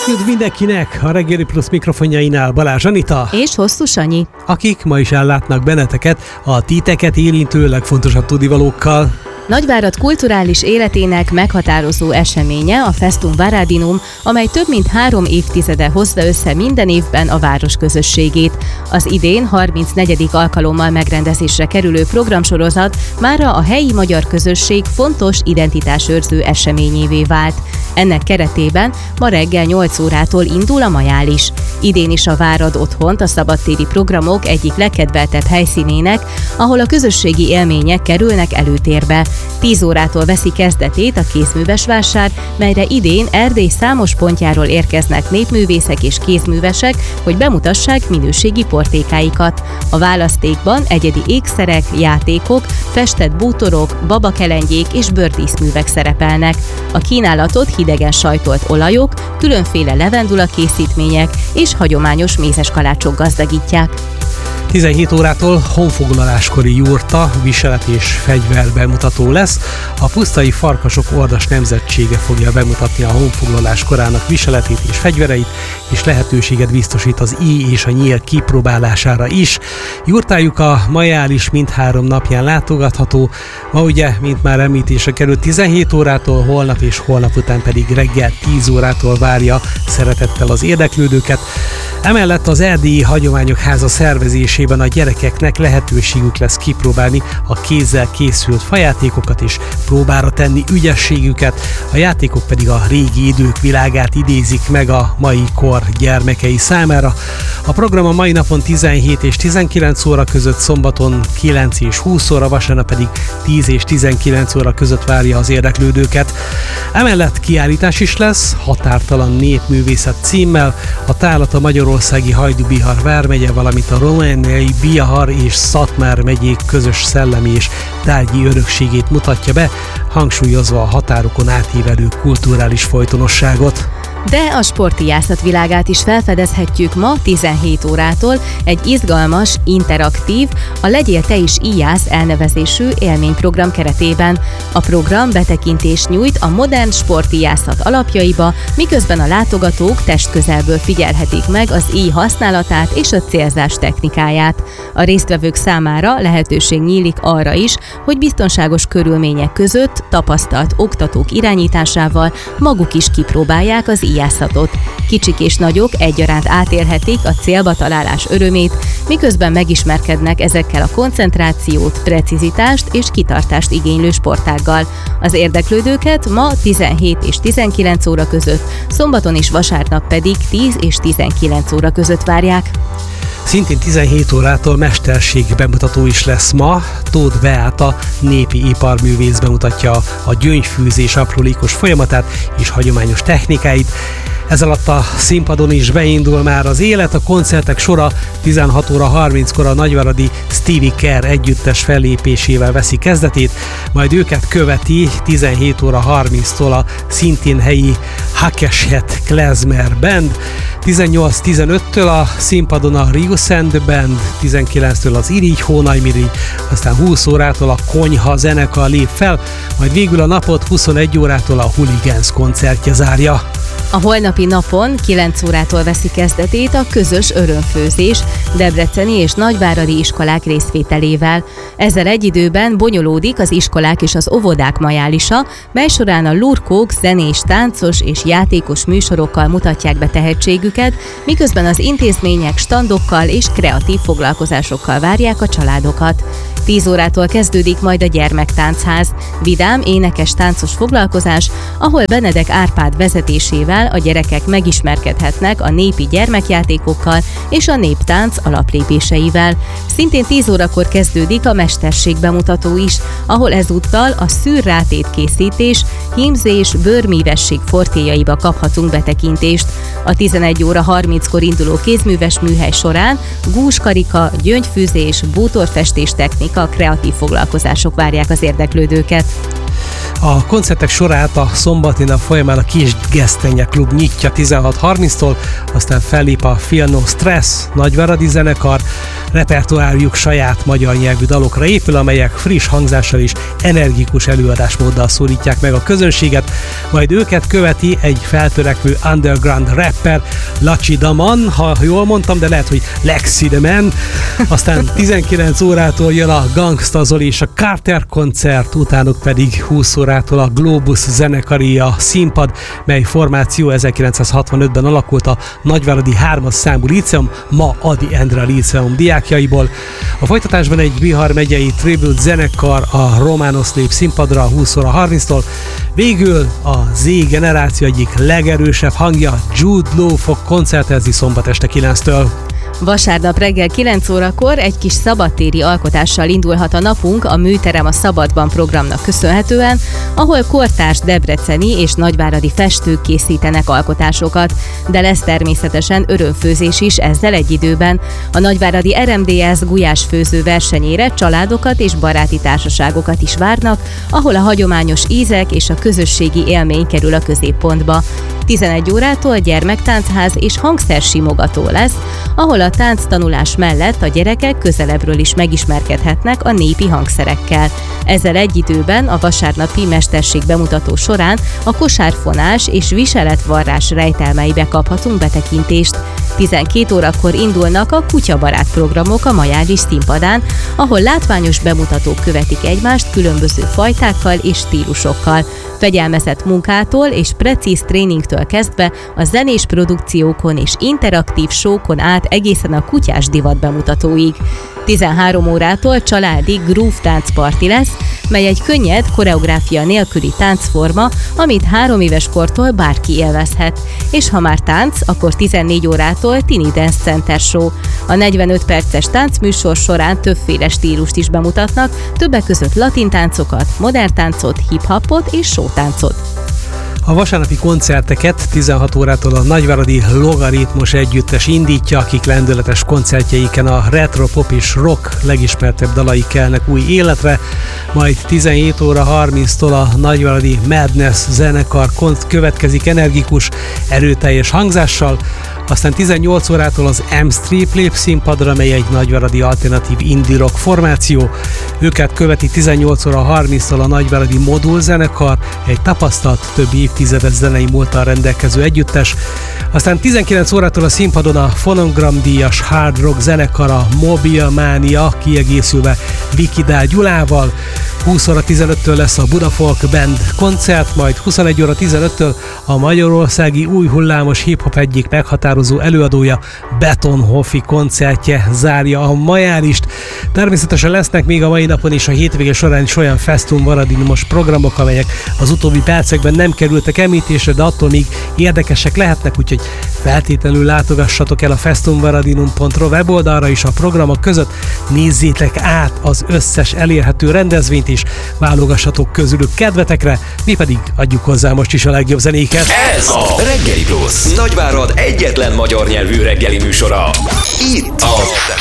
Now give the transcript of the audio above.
Üdv mindenkinek! A Reggeli Plusz mikrofonjainál Balázs Anita és Hosszú Sanyi, akik ma is ellátnak benneteket a titeket érintő legfontosabb tudivalókkal. Nagyvárad kulturális életének meghatározó eseménye a Festum Varadinum, amely több mint 3 évtizede hozza össze minden évben a város közösségét. Az idén 34. alkalommal megrendezésre kerülő programsorozat mára a helyi magyar közösség fontos identitásőrző eseményévé vált. Ennek keretében ma reggel 8 órától indul a majális. Idén is a Várad otthont a szabadtéri programok egyik legkedveltebb helyszínének, ahol a közösségi élmények kerülnek előtérbe. 10 órától veszi kezdetét a kézműves vásár, melyre idén Erdély számos pontjáról érkeznek népművészek és kézművesek, hogy bemutassák minőségi portékáikat. A választékban egyedi ékszerek, játékok, festett bútorok, babakelengyék és bőrdíszművek szerepelnek. A kínálatot hidegen sajtolt olajok, különféle levendula készítmények és hagyományos mézes kalácsok gazdagítják. 17 órától honfoglaláskori jurta, viselet és fegyver bemutató lesz. A pusztai Farkasok Ordas nemzetsége fogja bemutatni a honfoglalás korának viseletét és fegyvereit, és lehetőséget biztosít az íj és a nyíl kipróbálására is. Jurtájuk a majális mindhárom napján látogatható. Ma ugye, mint már említésre került, 17 órától, holnap és holnap után pedig reggel 10 órától várja szeretettel az érdeklődőket. Emellett az Erdélyi Hagyományok Háza szervezésében a gyerekeknek lehetőségük lesz kipróbálni a kézzel készült fajátékokat és próbára tenni ügyességüket, a játékok pedig a régi idők világát idézik meg a mai kor gyermekei számára. A program a mai napon 17 és 19 óra között, szombaton 9 és 20 óra, vasárnap pedig 10 és 19 óra között várja az érdeklődőket. Emellett kiállítás is lesz, Határtalan népművészet címmel, a tárlat a Magyarországi Hajdú-Bihar vármegye, valamint a romániai Bihar és Szatmár megyék közös szellemi és tárgyi örökségét mutatja be, hangsúlyozva a határokon átívelő kulturális folytonosságot. De a sportijászat világát is felfedezhetjük ma 17 órától egy izgalmas, interaktív, a Legyél te is íjász elnevezésű élményprogram keretében. A program betekintést nyújt a modern sportijászat alapjaiba, miközben a látogatók testközelből figyelhetik meg az íj használatát és a célzás technikáját. A résztvevők számára lehetőség nyílik arra is, hogy biztonságos körülmények között tapasztalt oktatók irányításával maguk is kipróbálják az íjászatot. Kicsik és nagyok egyaránt átélhetik a célba találás örömét, miközben megismerkednek ezekkel a koncentrációt, precizitást és kitartást igénylő sportággal. Az érdeklődőket ma 17 és 19 óra között, szombaton és vasárnap pedig 10 és 19 óra között várják. Szintén 17 órától mesterség bemutató is lesz ma. Tóth Beáta népi iparművész bemutatja a gyöngyfűzés aprólékos folyamatát és hagyományos technikáit. Ez alatt a színpadon is beindul már az élet, a koncertek sora 16 óra 30-kor a nagyváradi Stevie Care együttes fellépésével veszi kezdetét, majd őket követi 17 óra 30-tól a szintén helyi Hakeshet Klezmer Band, 18-15-től a színpadon a Rius and Band, 19-től az Irigy Hónajmirigy, aztán 20 órától a Konyha zenekar lép fel, majd végül a napot 21 órától a Hooligans koncertje zárja. A holnapi napon 9 órától veszi kezdetét a közös örömfőzés debreceni és nagyváradi iskolák részvételével. Ezzel egy időben bonyolódik az iskolák és az óvodák majálisa, mely során a lurkók zenés, táncos és játékos műsorokkal mutatják be tehetségüket, miközben az intézmények standokkal és kreatív foglalkozásokkal várják a családokat. 10 órától kezdődik majd a gyermektánchaz, vidám, énekes táncos foglalkozás, ahol Benedek Árpád vezetésével a gyerekek megismerkedhetnek a népi gyermekjátékokkal és a néptánc alaplépéseivel. Szintén 10 órakor kezdődik a mesterség bemutató is, ahol ezúttal a szűrrátét készítés, hímzés, bőrmívesség fortéjaiba kaphatunk betekintést. A 11 óra 30-kor induló kézműves műhely során gúzskarika, gyöngyfűzés, bútorfestés technika, kreatív foglalkozások várják az érdeklődőket. A koncertek sorát a szombati nap folyamán a Kisgesztenye Klub nyitja 16:30-tól, aztán fellép a Feel No Stress nagyváradi zenekar, Repertoárjuk saját magyar nyelvű dalokra épül, amelyek friss hangzással és energikus előadásmóddal szólítják meg a közönséget, majd őket követi egy feltörekvő underground rapper, Laci Da Man, ha jól mondtam, de lehet, hogy Lexi The Man. Aztán 19 órától jön a Gangsta Zoli és a Carter koncert, utánuk pedig 20 órától a Globus zenekari a színpad, mely formáció 1965-ben alakult a nagyváradi 3-as számú líceum, ma Ady Endre líceum diákjaiból. A folytatásban egy Bihar megyei tribute zenekar a Romános lép színpadra 20 óra 30-tól. Végül a Z generáció egyik legerősebb hangja, Jude Law fog koncertezni szombat este 9-től. Vasárnap reggel 9 órakor egy kis szabadtéri alkotással indulhat a napunk a Műterem a Szabadban programnak köszönhetően, ahol kortárs debreceni és nagyváradi festők készítenek alkotásokat, de lesz természetesen örömfőzés is ezzel egy időben. A nagyváradi RMDS gulyásfőző versenyére családokat és baráti társaságokat is várnak, ahol a hagyományos ízek és a közösségi élmény kerül a középpontba. 11 órától gyermektánchház és hangszersimogató lesz, ahol a tánctanulás mellett a gyerekek közelebbről is megismerkedhetnek a népi hangszerekkel. Ezzel egy időben a vasárnapi mesterség bemutató során a kosárfonás és viseletvarrás rejtelmeibe kaphatunk betekintést. 12 órakor indulnak a kutyabarát programok a Majális színpadán, ahol látványos bemutatók követik egymást különböző fajtákkal és stílusokkal. Fegyelmezett munkától és precíz tréningtől kezdve a zenés produkciókon és interaktív show-kon át egészen a kutyás divat bemutatóig. 13 órától családi groove táncparti lesz, mely egy könnyed, koreográfia nélküli táncforma, amit 3 éves kortól bárki élvezhet. És ha már tánc, akkor 14 órától Tini Dance Center Show. A 45 perces táncműsor során többféle stílust is bemutatnak, többek között latin táncokat, modern táncot, hip-hopot és showtáncot. A vasárnapi koncerteket 16 órától a nagyváradi Logaritmus együttes indítja, akik lendületes koncertjeiken a retro pop és rock legismertebb dalai kelnek új életre, majd 17 óra 30-tól a nagyváradi Madness zenekar következik energikus, erőteljes hangzással, aztán 18 órától az M-Street lép színpadra, mely egy nagyváradi alternatív indie rock formáció. Őket követi 18 óra 30-tól a nagyváradi Modul zenekar, egy tapasztalt, több évtizedes zenei múlttal rendelkező együttes. Aztán 19 órától a színpadon a Phonogram díjas hard rock zenekar, a Mobil Mania, kiegészülve Vikidál Gyulával. 20 óra 15-től lesz a Buda Folk Band koncert, majd 21 óra 15-től a magyarországi új hullámos hip-hop egyik meghatározó előadója, Betonhoffi koncertje zárja a Majálist. Természetesen lesznek még a mai napon és a hétvége során is olyan Festum Varadinumos programok, amelyek az utóbbi percekben nem kerültek említésre, de attól még érdekesek lehetnek, úgyhogy feltétlenül látogassatok el a festumvaradinum.ro weboldalra is a programok között, nézzétek át az összes elérhető rendezvényt és válogassatok közülük kedvetekre, mi pedig adjuk hozzá most is a legjobb zenéket. Ez a Reggeli Plus, Nagyvárad egyetlen magyar nyelvű reggeli műsora. Itt a